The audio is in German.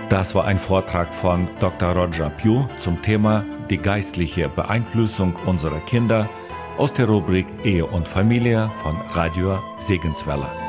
Das war ein Vortrag von Dr. Roger Pugh zum Thema die geistliche Beeinflussung unserer Kinder aus der Rubrik Ehe und Familie von Radio Segenswelle.